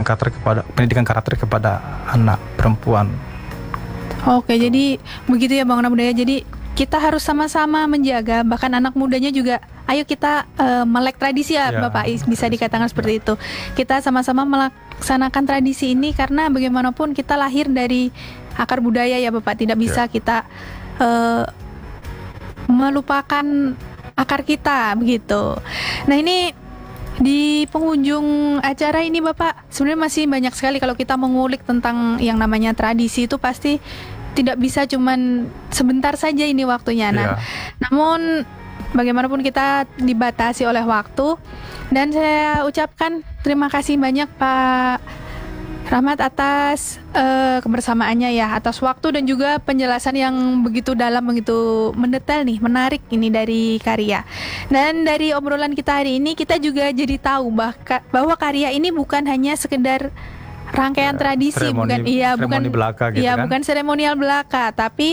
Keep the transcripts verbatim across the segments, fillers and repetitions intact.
karakter kepada pendidikan karakter kepada anak perempuan. Oke, jadi begitu ya Bangunan Budaya. Jadi kita harus sama-sama menjaga, bahkan anak mudanya juga. Ayo kita uh, melek tradisi ya, ya Bapak, bisa dikatakan seperti itu. Kita sama-sama melaksanakan tradisi ini karena bagaimanapun kita lahir dari akar budaya ya Bapak. Tidak bisa ya. kita uh, melupakan akar kita begitu. Nah ini di penghujung acara ini Bapak, sebenarnya masih banyak sekali kalau kita mengulik tentang yang namanya tradisi itu pasti tidak bisa cuman sebentar saja ini waktunya. Nah, yeah. namun bagaimanapun kita dibatasi oleh waktu, dan saya ucapkan terima kasih banyak Pak Rahmat atas uh, kebersamaannya ya, atas waktu dan juga penjelasan yang begitu dalam, begitu mendetail nih, menarik ini dari Karya. Dan dari obrolan kita hari ini kita juga jadi tahu bahwa, bahwa Karya ini bukan hanya sekedar rangkaian ya, tradisi, seremoni, bukan iya bukan belaka gitu iya kan? bukan seremonial belaka, tapi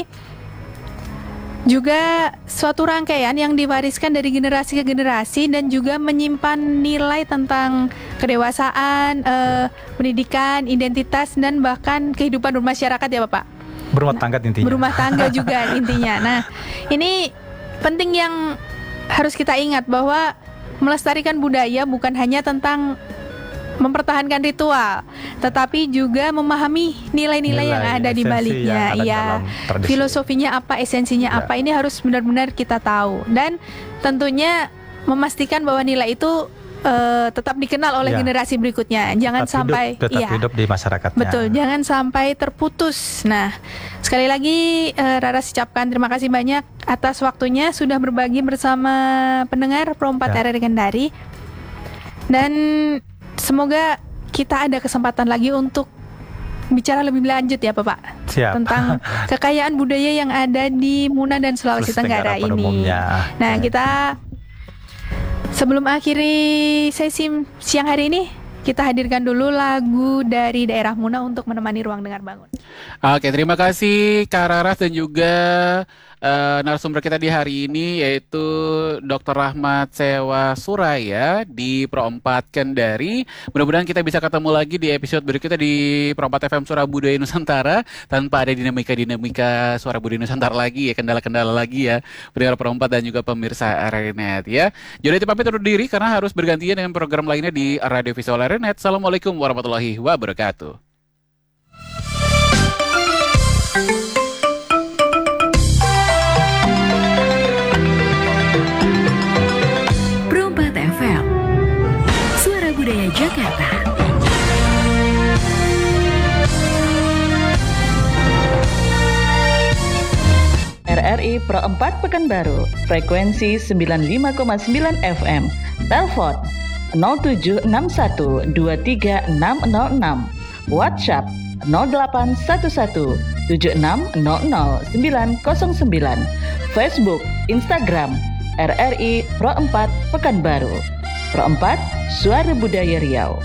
juga suatu rangkaian yang diwariskan dari generasi ke generasi dan juga menyimpan nilai tentang kedewasaan, eh, pendidikan, identitas, dan bahkan kehidupan bermasyarakat ya Bapak. Berumah tangga intinya. Berumah tangga juga intinya. Nah, ini penting yang harus kita ingat bahwa melestarikan budaya bukan hanya tentang mempertahankan ritual, tetapi juga memahami nilai-nilai Nilai, yang ada di baliknya. Iya, filosofinya apa, esensinya ya. apa, ini harus benar-benar kita tahu. Dan tentunya memastikan bahwa nilai itu uh, tetap dikenal oleh ya. generasi berikutnya. Jangan tetap sampai hidup, tetap iya, hidup di masyarakatnya. Betul, jangan sampai terputus. Nah, sekali lagi uh, Raras ucapkan terima kasih banyak atas waktunya sudah berbagi bersama pendengar Pro empat ya. R R I Kendari. Dan semoga kita ada kesempatan lagi untuk bicara lebih lanjut ya Bapak. Siap. Tentang kekayaan budaya yang ada di Muna dan Sulawesi Tenggara ini. Umumnya. Nah, kita sebelum akhiri sesi siang hari ini, kita hadirkan dulu lagu dari daerah Muna untuk menemani Ruang Dengar Bangun. Oke, terima kasih Kak Raras dan juga Uh, narasumber kita di hari ini yaitu Doktor Rahmat Sewa Suraya di Pro empat Kendari. Mudah-mudahan kita bisa ketemu lagi di episode berikutnya di Pro empat F M Suara Budaya Nusantara tanpa ada dinamika-dinamika Suara Budaya Nusantara lagi ya, kendala-kendala lagi ya pendengar Pro empat dan juga pemirsa R R I Net ya. Jadi pamit undur diri karena harus bergantian dengan program lainnya di Radio Visual R R I Net. Assalamualaikum warahmatullahi wabarakatuh. Budaya Jakarta. R R I Pro empat Pekanbaru, frekuensi sembilan puluh lima koma sembilan F M. Telepon nol tujuh enam satu dua tiga enam nol enam. WhatsApp nol delapan satu satu tujuh enam nol nol sembilan nol sembilan. Facebook, Instagram R R I Pro empat Pekanbaru. Pro empat, Suara Budaya Riau.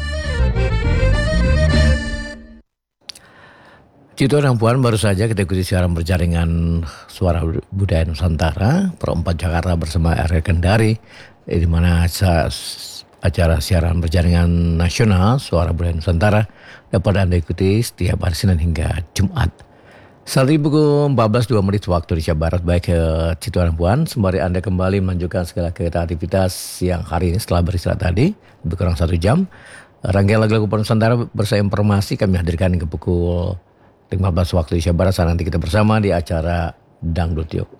Cito dan Puan, baru saja kita ikuti siaran berjaringan Suara Budaya Nusantara Pro empat Jakarta bersama R R I Kendari, di mana acara siaran berjaringan nasional Suara Budaya Nusantara dapat Anda ikuti setiap hari Senin hingga Jumat. Saat ini pukul empat belas dua menit waktu Indonesia Barat. Baik ke Cito dan Puan, sembari Anda kembali melanjutkan segala kegiatan aktivitas siang hari ini setelah beristirahat tadi lebih kurang satu jam. Rangkaian lagu-lagu Nusantara bersama informasi kami hadirkan ke pukul lima belas waktu Indonesia Barat. Saat nanti kita bersama di acara Dangdut Yuk.